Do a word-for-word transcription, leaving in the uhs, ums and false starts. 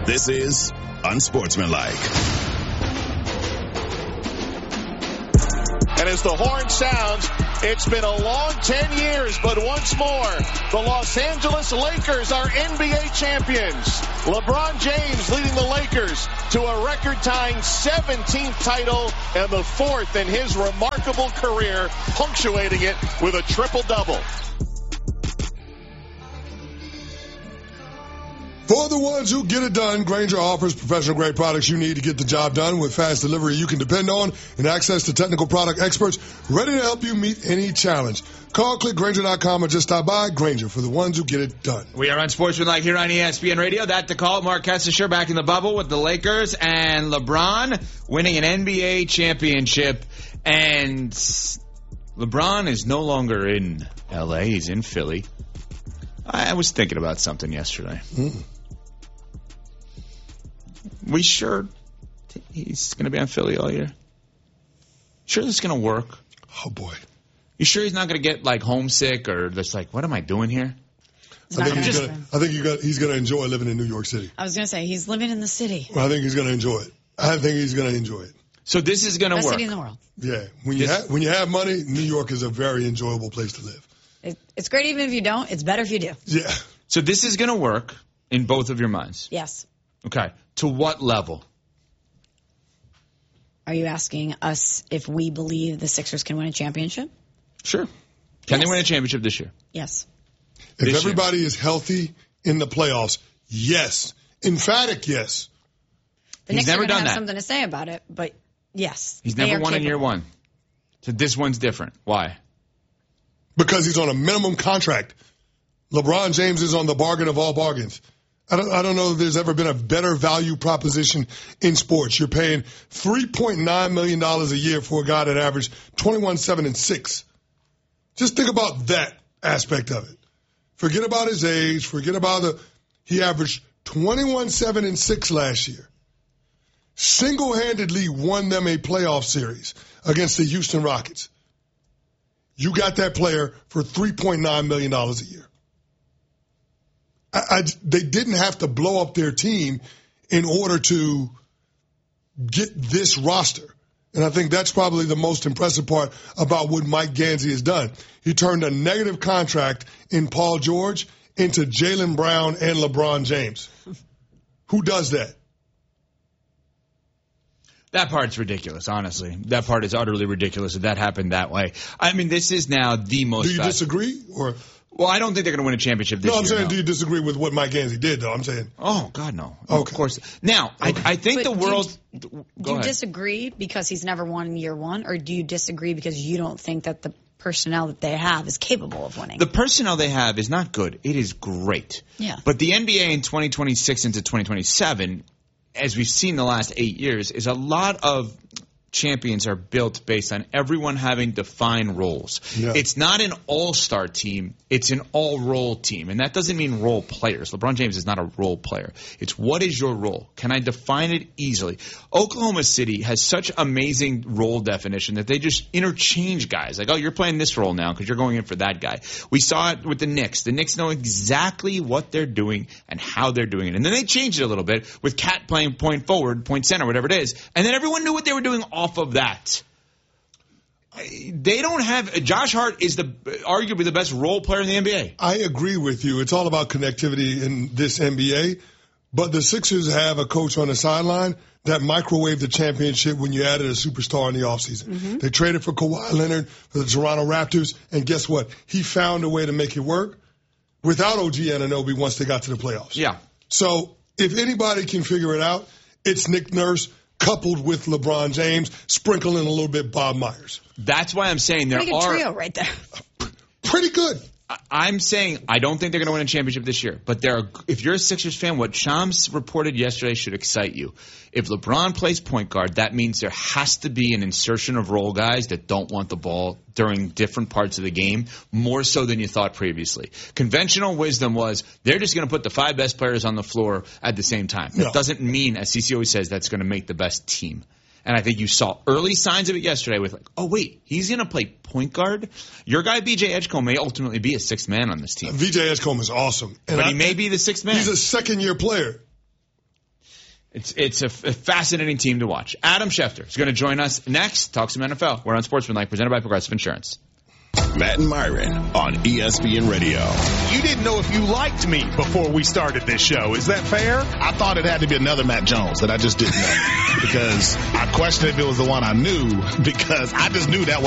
This is Unsportsmanlike. And as the horn sounds, it's been a long ten years, but once more, the Los Angeles Lakers are N B A champions. LeBron James leading the Lakers to a record-tying seventeenth title and the fourth in his remarkable career, punctuating it with a triple-double. For the ones who get it done, Grainger offers professional-grade products you need to get the job done with fast delivery you can depend on and access to technical product experts ready to help you meet any challenge. Call, click Grainger dot com, or just stop by. Grainger, for the ones who get it done. We are on Sportsmanlike here on E S P N Radio. That to call. Mark Kessler back in the bubble with the Lakers and LeBron winning an N B A championship. And LeBron is no longer in L A. He's in Philly. I was thinking about something yesterday. Mm. We sure he's going to be on Philly all year? Sure this is going to work? Oh, boy. You sure he's not going to get, like, homesick or just like, what am I doing here? I think, he's gonna, I think got, he's going to enjoy living in New York City. I was going to say, he's living in the city. Well, I think he's going to enjoy it. I think he's going to enjoy it. So this is going to work. Best city in the world. Yeah. When you, ha- when you have money, New York is a very enjoyable place to live. It, it's great even if you don't. It's better if you do. Yeah. So this is going to work in both of your minds? Yes. Okay. To what level? Are you asking us if we believe the Sixers can win a championship? Sure. Can yes. they win a championship this year? Yes. If this everybody year. is healthy in the playoffs, yes. Emphatic yes. The He's Knicks never are going to done have that. something to say about it, but yes. He's never won capable. in year one. So this one's different. Why? Because he's on a minimum contract. LeBron James is on the bargain of all bargains. I don't, I don't know if there's ever been a better value proposition in sports. You're paying three point nine million dollars a year for a guy that averaged twenty-one, seven, and six. Just think about that aspect of it. Forget about his age. Forget about the – he averaged twenty-one, seven, and six last year. Single-handedly won them a playoff series against the Houston Rockets. You got that player for three point nine million dollars a year. I, I, they didn't have to blow up their team in order to get this roster. And I think that's probably the most impressive part about what Mike Gansey has done. He turned a negative contract in Paul George into Jaylen Brown and LeBron James. Who does that? That part's ridiculous, honestly. That part is utterly ridiculous that that happened that way. I mean, this is now the most... Do you disagree? Or Well, I don't think they're going to win a championship this No, I'm year. saying, no. do you disagree with what Mike Gansey did, though? I'm saying... Oh, God, no. Okay. Of course. Now, I, I think But the do you- world... Do Go you ahead. disagree because he's never won in year one, or do you disagree because you don't think that the personnel that they have is capable of winning? The personnel they have is not good. It is great. Yeah. But the N B A in twenty twenty-six into twenty twenty-seven, as we've seen the last eight years, is a lot of champions are built based on everyone having defined roles. Yeah. It's not an all-star team. It's an all-role team. And that doesn't mean role players. LeBron James is not a role player. It's what is your role? Can I define it easily? Oklahoma City has such amazing role definition that they just interchange guys. Like, oh, you're playing this role now because you're going in for that guy. We saw it with the Knicks. The Knicks know exactly what they're doing and how they're doing it. And then they changed it a little bit with Cat playing point forward, point center, whatever it is. And then everyone knew what they were doing off of that. They don't have – Josh Hart is the arguably the best role player in the N B A. I agree with you. It's all about connectivity in this N B A. But the Sixers have a coach on the sideline that microwaved the championship when you added a superstar in the offseason. Mm-hmm. They traded for Kawhi Leonard for the Toronto Raptors, and guess what? He found a way to make it work without O G Anunoby once they got to the playoffs. Yeah. So if anybody can figure it out, it's Nick Nurse coupled with LeBron James, sprinkling a little bit Bob Myers. That's why I'm saying there Pretty good are trio right there. Pretty good. I'm saying I don't think they're going to win a championship this year. But there are, if you're a Sixers fan, what Shams reported yesterday should excite you. If LeBron plays point guard, that means there has to be an insertion of role guys that don't want the ball during different parts of the game, more so than you thought previously. Conventional wisdom was they're just going to put the five best players on the floor at the same time. That No. doesn't mean, as C C always says, that's going to make the best team. And I think you saw early signs of it yesterday with like, oh, wait, he's going to play point guard? Your guy, B J Edgecombe, may ultimately be a sixth man on this team. V J Edgecombe is awesome. And But I, he may be the sixth man. He's a second-year player. It's it's a, f- a fascinating team to watch. Adam Schefter is going to join us next. Talk some N F L. We're on Sportsmanlike, presented by Progressive Insurance. Matt and Myron on E S P N Radio. You didn't know if you liked me before we started this show. Is that fair? I thought it had to be another Matt Jones that I just didn't know because I questioned if it was the one I knew because I just knew that was